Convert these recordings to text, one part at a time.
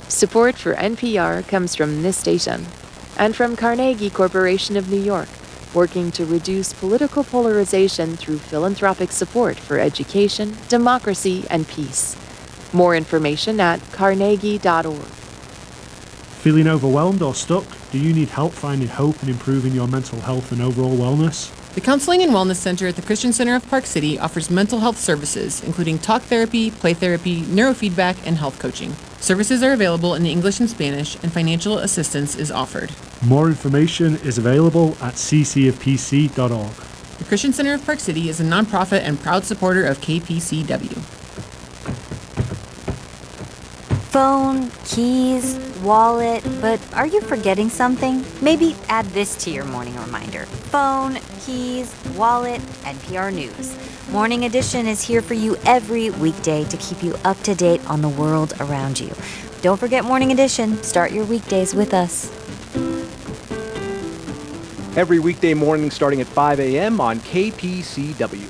Support for NPR comes from this station and from Carnegie Corporation of New York, working to reduce political polarization through philanthropic support for education, democracy, and peace. More information at carnegie.org. Feeling overwhelmed or stuck? Do you need help finding hope and improving your mental health and overall wellness? The Counseling and Wellness Center at the Christian Center of Park City offers mental health services, including talk therapy, play therapy, neurofeedback, and health coaching. Services are available in English and Spanish, and financial assistance is offered. More information is available at ccofpc.org. The Christian Center of Park City is a nonprofit and proud supporter of KPCW. Phone, keys, wallet, but are you forgetting something? Maybe add this to your morning reminder. Phone, keys, wallet, NPR News. Morning Edition is here for you every weekday to keep you up to date on the world around you. Don't forget Morning Edition. Start your weekdays with us. Every weekday morning starting at 5 a.m. on KPCW.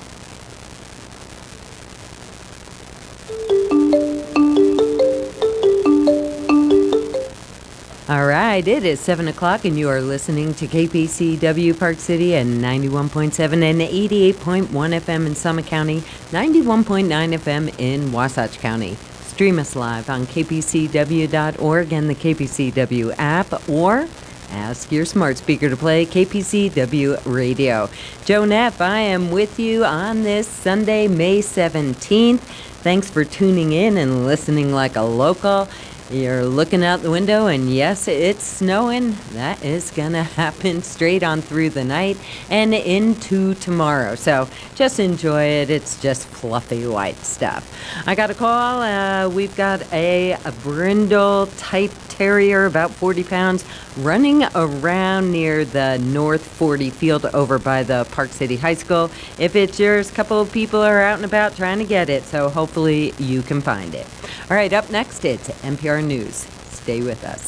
All right, it is 7 o'clock and you are listening to KPCW Park City and 91.7 and 88.1 FM in Summit County, 91.9 FM in Wasatch County. Stream us live on kpcw.org and the KPCW app, or ask your smart speaker to play KPCW Radio. Joe Neff, I am with you on this Sunday, May 17th. Thanks for tuning in and listening like a local. You're looking out the window, and yes, it's snowing. That is going to happen straight on through the night and into tomorrow. So just enjoy it. It's just fluffy white stuff. I got a call. We've got a Brindle type terrier, about 40 pounds, running around near the North 40 field over by the Park City High School. If it's yours, a couple of people are out and about trying to get it, so hopefully you can find it. All right, up next, it's NPR News. Stay with us.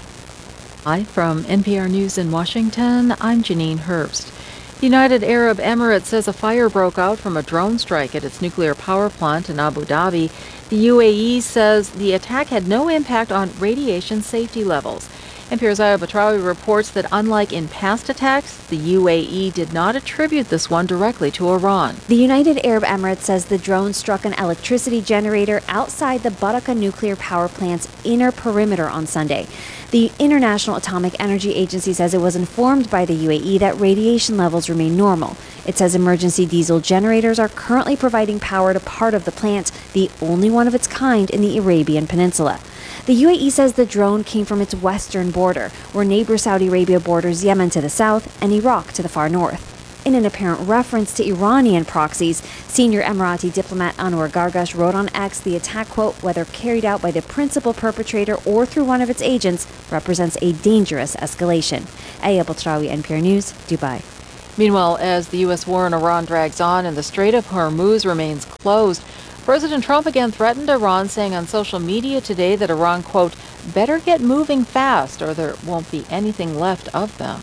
Hi, from NPR News in Washington, I'm Janine Herbst. The United Arab Emirates says a fire broke out from a drone strike at its nuclear power plant in Abu Dhabi. The UAE says the attack had no impact on radiation safety levels. NPR's Aya Batrawi reports that unlike in past attacks, the UAE did not attribute this one directly to Iran. The United Arab Emirates says the drone struck an electricity generator outside the Barakah nuclear power plant's inner perimeter on Sunday. The International Atomic Energy Agency says it was informed by the UAE that radiation levels remain normal. It says emergency diesel generators are currently providing power to part of the plant, the only one of its kind in the Arabian Peninsula. The UAE says the drone came from its western border, where neighbor Saudi Arabia borders Yemen to the south and Iraq to the far north. In an apparent reference to Iranian proxies, senior Emirati diplomat Anwar Gargash wrote on X the attack, quote, whether carried out by the principal perpetrator or through one of its agents, represents a dangerous escalation. Aya Batrawi, NPR News, Dubai. Meanwhile, as the U.S. war in Iran drags on and the Strait of Hormuz remains closed, President Trump again threatened Iran, saying on social media today that Iran, quote, better get moving fast or there won't be anything left of them.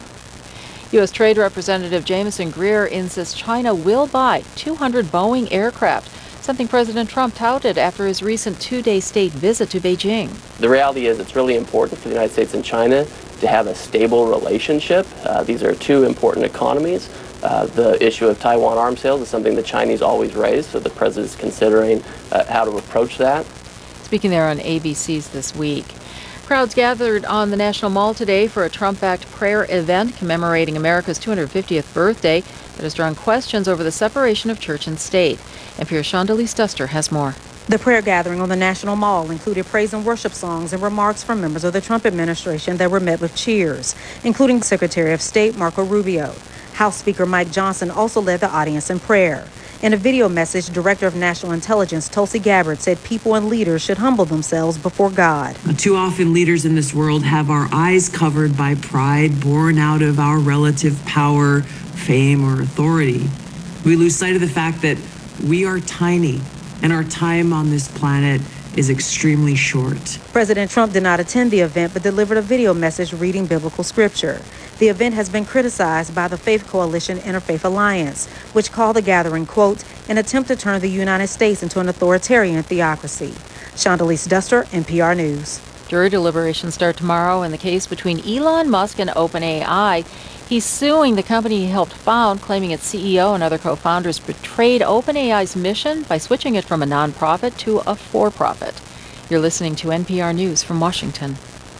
U.S. Trade Representative Jameson Greer insists China will buy 200 Boeing aircraft, something President Trump touted after his recent two-day state visit to Beijing. The reality is it's really important for the United States and China to have a stable relationship. These are two important economies. The issue of Taiwan arms sales is something the Chinese always raise, so the president is considering how to approach that. Speaking there on ABC's This Week. Crowds gathered on the National Mall today for a Trump-backed prayer event commemorating America's 250th birthday that has drawn questions over the separation of church and state. NPR's Shondelise Duster has more. The prayer gathering on the National Mall included praise and worship songs and remarks from members of the Trump administration that were met with cheers, including Secretary of State Marco Rubio. House Speaker Mike Johnson also led the audience in prayer. In a video message, Director of National Intelligence Tulsi Gabbard said people and leaders should humble themselves before God. Too often leaders in this world have our eyes covered by pride born out of our relative power, fame, or authority. We lose sight of the fact that we are tiny and our time on this planet is extremely short. President Trump did not attend the event but delivered a video message reading biblical scripture. The event has been criticized by the Faith Coalition Interfaith Alliance, which called the gathering, quote, an attempt to turn the United States into an authoritarian theocracy. Shondelise Duster, NPR News. Jury deliberations start tomorrow in the case between Elon Musk and OpenAI. He's suing the company he helped found, claiming its CEO and other co-founders betrayed OpenAI's mission by switching it from a nonprofit to a for-profit. You're listening to NPR News from Washington.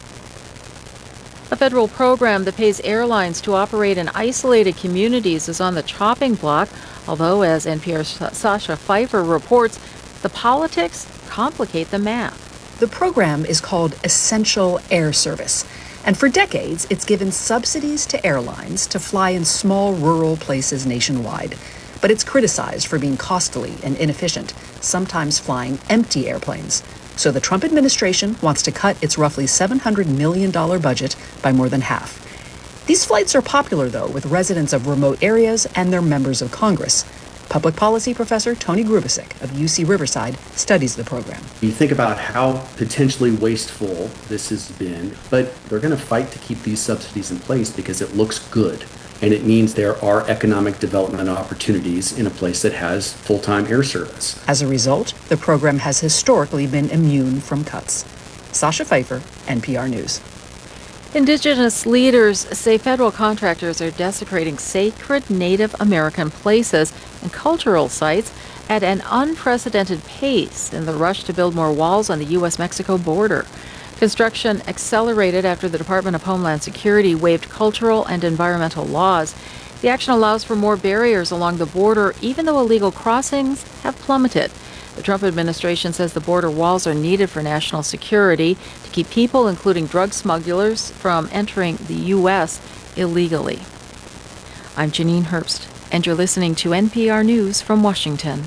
A federal program that pays airlines to operate in isolated communities is on the chopping block, although, as NPR's Sasha Pfeiffer reports, the politics complicate the math. The program is called Essential Air Service, and for decades it's given subsidies to airlines to fly in small rural places nationwide. But it's criticized for being costly and inefficient, sometimes flying empty airplanes. So the Trump administration wants to cut its roughly $700 million budget by more than half. These flights are popular, though, with residents of remote areas and their members of Congress. Public policy professor Tony Grubasic of UC Riverside studies the program. You think about how potentially wasteful this has been, but they're going to fight to keep these subsidies in place because it looks good. And it means there are economic development opportunities in a place that has full-time air service. As a result, the program has historically been immune from cuts. Sasha Pfeiffer, NPR News. Indigenous leaders say federal contractors are desecrating sacred Native American places and cultural sites at an unprecedented pace in the rush to build more walls on the U.S.-Mexico border. Construction accelerated after the Department of Homeland Security waived cultural and environmental laws. The action allows for more barriers along the border, even though illegal crossings have plummeted. The Trump administration says the border walls are needed for national security to keep people, including drug smugglers, from entering the U.S. illegally. I'm Janine Herbst, and you're listening to NPR News from Washington.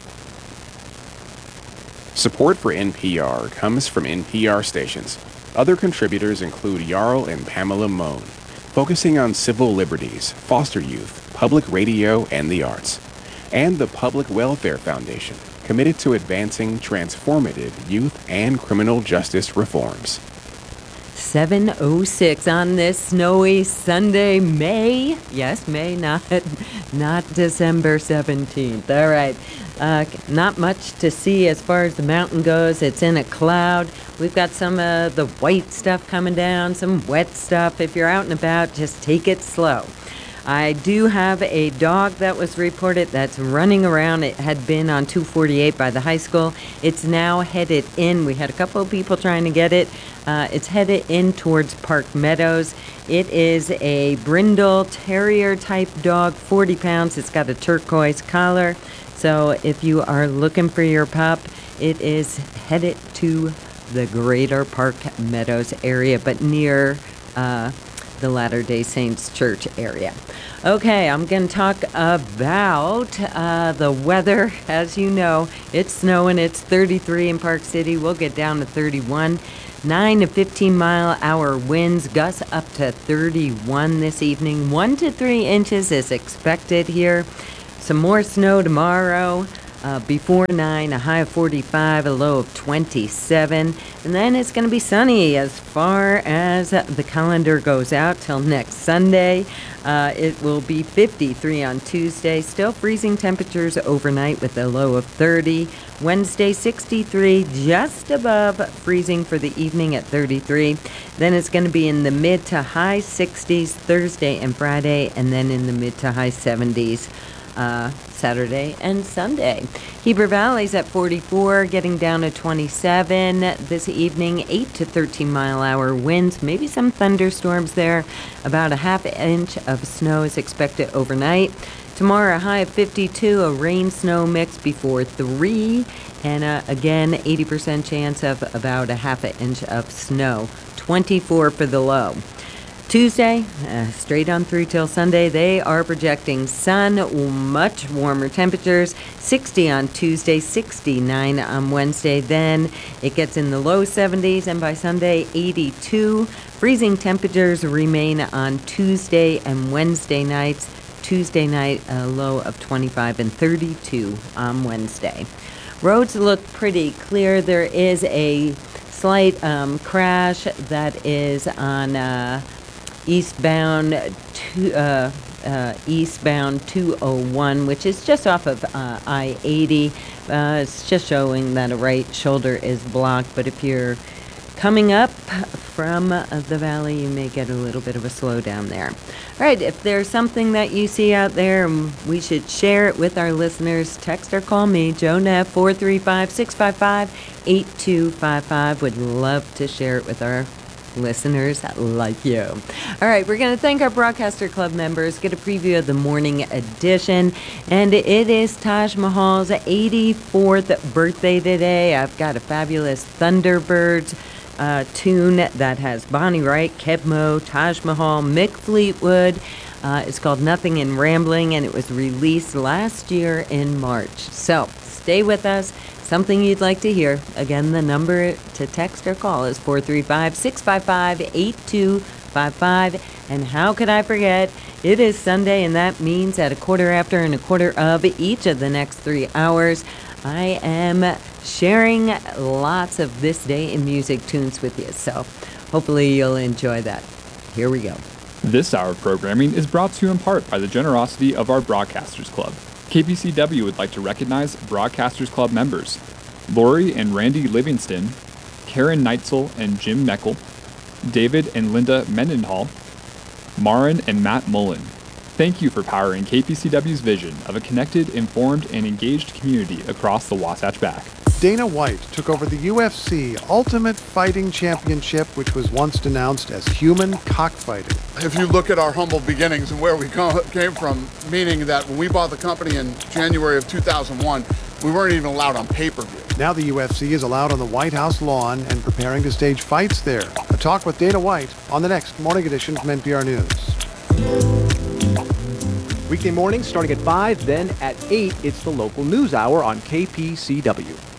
Support for NPR comes from NPR stations. Other contributors include Jarl and Pamela Mohn, focusing on civil liberties, foster youth, public radio, and the arts. And the Public Welfare Foundation, committed to advancing transformative youth and criminal justice reforms. 7:06 on this snowy Sunday, May. Yes, May, not December 17th. All right. Not much to see as far as the mountain goes. It's in a cloud. We've got some of the white stuff coming down, some wet stuff. If you're out and about, just take it slow. I do have a dog that was reported that's running around. It had been on 248 by the high school. It's now headed in. We had a couple of people trying to get it. It's headed in towards Park Meadows. It is a brindle terrier type dog, 40 pounds. It's got a turquoise collar. So if you are looking for your pup, it is headed to the greater Park Meadows area, but near the Latter-day Saints Church area. Okay, I'm going to talk about the weather. As you know, it's snowing. It's 33 in Park City. We'll get down to 31. 9 to 15 mile hour winds, gusts up to 31 this evening. 1 to 3 inches is expected here. Some more snow tomorrow. Before 9, a high of 45, a low of 27. And then it's going to be sunny as far as the calendar goes out till next Sunday. It will be 53 on Tuesday. Still freezing temperatures overnight with a low of 30. Wednesday, 63, just above freezing for the evening at 33. Then it's going to be in the mid to high 60s Thursday and Friday, and then in the mid to high 70s. Saturday and Sunday. Heber Valley's at 44, getting down to 27 this evening. 8 to 13 mile hour winds, maybe some thunderstorms there. About a half inch of snow is expected overnight. Tomorrow, a high of 52, a rain-snow mix before 3, and again, 80% chance of about a half an inch of snow. 24 for the low. Tuesday, straight on through till Sunday, they are projecting sun, much warmer temperatures, 60 on Tuesday, 69 on Wednesday. Then it gets in the low 70s, and by Sunday, 82. Freezing temperatures remain on Tuesday and Wednesday nights. Tuesday night, a low of 25 and 32 on Wednesday. Roads look pretty clear. There is a slight crash that is on eastbound 201, which is just off of I-80. It's just showing that a right shoulder is blocked, but if you're coming up from the valley, you may get a little bit of a slowdown there. All right, if there's something that you see out there and we should share it with our listeners, text or call me, Joan at 435-655-8255. Would love to share it with our listeners like you. All right, we're going to thank our Broadcaster Club members, get a preview of the morning edition, and it is Taj Mahal's 84th birthday today. I've got a fabulous Thunderbirds tune that has Bonnie Wright, Keb Mo, Taj Mahal, Mick Fleetwood. It's called Nothing in Rambling, and it was released last year in March. So stay with us. Something you'd like to hear. Again, the number to text or call is 435-655-8255. And how could I forget? It is Sunday, and that means at 1/4 and 1/4 of each of the next 3 hours, I am sharing lots of this day in music tunes with you. So hopefully you'll enjoy that. Here we go. This hour of programming is brought to you in part by the generosity of our Broadcasters Club. KPCW would like to recognize Broadcasters Club members Lori and Randy Livingston, Karen Neitzel and Jim Meckel, David and Linda Mendenhall, Marin and Matt Mullen. Thank you for powering KPCW's vision of a connected, informed, and engaged community across the Wasatch Back. Dana White took over the UFC Ultimate Fighting Championship, which was once denounced as human cockfighting. If you look at our humble beginnings and where we came from, meaning that when we bought the company in January of 2001, we weren't even allowed on pay-per-view. Now the UFC is allowed on the White House lawn and preparing to stage fights there. A talk with Dana White on the next morning edition from NPR News. Weekday mornings starting at 5, then at 8, it's the local news hour on KPCW.